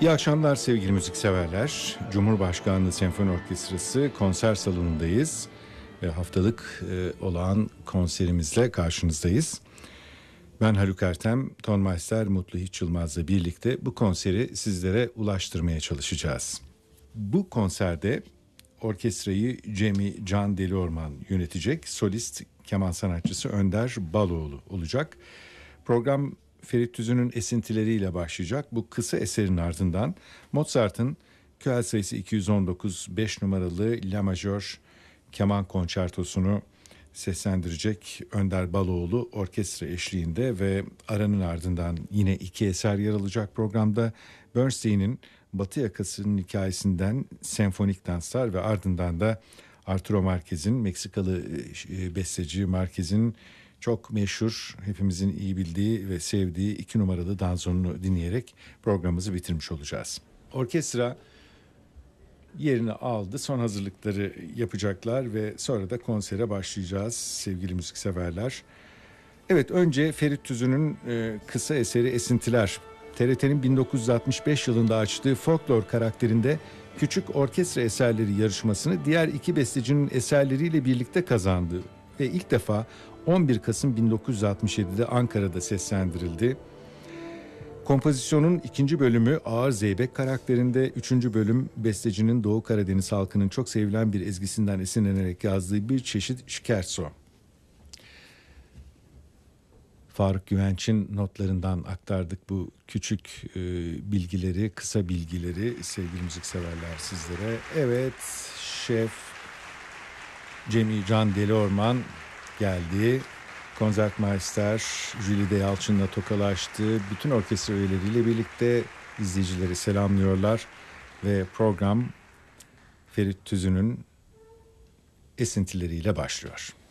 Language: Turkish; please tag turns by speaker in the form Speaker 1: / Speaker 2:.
Speaker 1: İyi akşamlar sevgili müzikseverler. Cumhurbaşkanlığı Senfoni Orkestrası konser salonundayız ve haftalık olağan konserimizle karşınızdayız. Ben Haluk Ertem, tonmeister Mutlu Hiç Yılmaz'la birlikte bu konseri sizlere ulaştırmaya çalışacağız. Bu konserde orkestrayı Cemi Can Deliorman yönetecek, solist keman sanatçısı Önder Baloğlu olacak. Program Ferit Tüzün'ün esintileriyle başlayacak. Bu kısa eserin ardından Mozart'ın köhel sayısı 219 5 numaralı La Majör keman konçertosunu seslendirecek Önder Baloğlu orkestra eşliğinde ve aranın ardından yine iki eser yer alacak programda. Bernstein'in Batı Yakası'nın hikayesinden senfonik danslar ve ardından da Arturo Márquez'in, Meksikalı besteci Márquez'in çok meşhur, hepimizin iyi bildiği ve sevdiği 2 numaralı danzonunu dinleyerek programımızı bitirmiş olacağız. Orkestra yerini aldı, son hazırlıkları yapacaklar ve sonra da konsere başlayacağız sevgili müzikseverler. Evet, önce Ferit Tüzün'ün kısa eseri Esintiler. TRT'nin 1965 yılında açtığı Folklor karakterinde Küçük Orkestra Eserleri yarışmasını diğer iki bestecinin eserleriyle birlikte kazandı ve ilk defa 11 Kasım 1967'de Ankara'da seslendirildi. Kompozisyonun ikinci bölümü Ağır Zeybek karakterinde, üçüncü bölüm bestecinin Doğu Karadeniz halkının çok sevilen bir ezgisinden esinlenerek yazdığı bir çeşit scherzo. Faruk Güvenç'in notlarından aktardık bu küçük bilgileri, kısa bilgileri sevgili müzikseverler sizlere. Evet, şef Cemi Can Deliorman geldi. Konsertmeister Jülide Yalçın'la tokalaştı. Bütün orkestra üyeleriyle birlikte izleyicileri selamlıyorlar. Ve program Ferit Tüzün'ün esintileriyle başlıyor.